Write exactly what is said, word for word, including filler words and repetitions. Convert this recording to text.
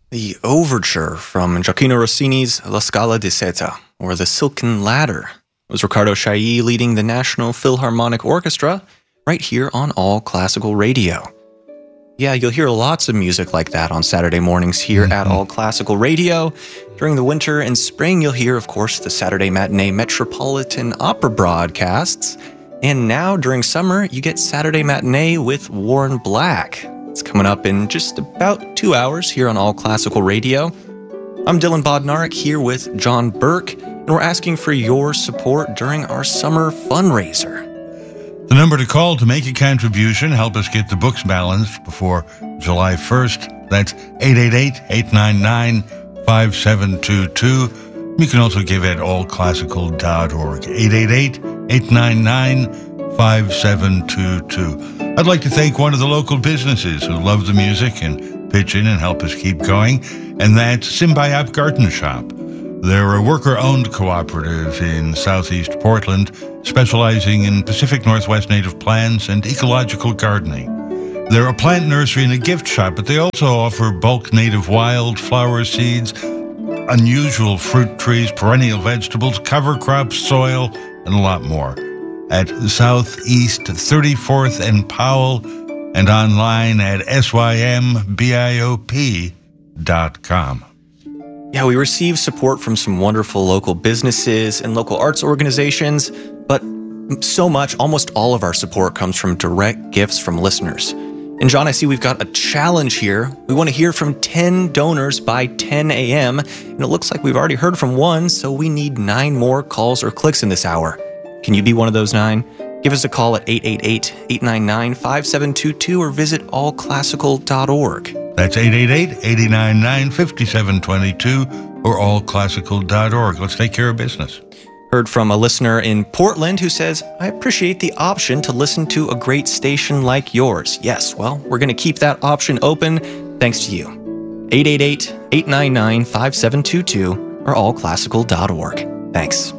The overture from Gioacchino Rossini's La Scala di Seta, or The Silken Ladder. It was Riccardo Chailly leading the National Philharmonic Orchestra right here on All Classical Radio. Yeah, you'll hear lots of music like that on Saturday mornings here mm-hmm. at All Classical Radio. During the winter and spring, you'll hear, of course, the Saturday Matinee Metropolitan Opera broadcasts. And now, during summer, you get Saturday Matinee with Warren Black. It's coming up in just about two hours here on All Classical Radio. I'm Dylan Bodnarik here with John Burke, and we're asking for your support during our summer fundraiser. The number to call to make a contribution, help us get the books balanced before July first. That's eight eight eight, eight nine nine, five seven two two. You can also give at all classical dot org. eight eight eight, eight nine nine, five seven two two. I'd like to thank one of the local businesses who love the music and pitch in and help us keep going, and that's Symbiop Garden Shop. They're a worker-owned cooperative in southeast Portland, specializing in Pacific Northwest native plants and ecological gardening. They're a plant nursery and a gift shop, but they also offer bulk native wildflower seeds, unusual fruit trees, perennial vegetables, cover crops, soil, and a lot more. At Southeast thirty-fourth and Powell, and online at symbiop dot com. Yeah, we receive support from some wonderful local businesses and local arts organizations, but so much, almost all of our support comes from direct gifts from listeners. And John, I see we've got a challenge here. We want to hear from ten donors by ten a.m., and it looks like we've already heard from one, so we need nine more calls or clicks in this hour. Can you be one of those nine? Give us a call at eight eight eight, eight nine nine, five seven two two or visit all classical dot org. That's eight eight eight, eight nine nine, five seven two two or all classical dot org. Let's take care of business. Heard from a listener in Portland who says, I appreciate the option to listen to a great station like yours. Yes, well, we're going to keep that option open thanks to you. eight eight eight, eight nine nine, five seven two two or all classical dot org. Thanks.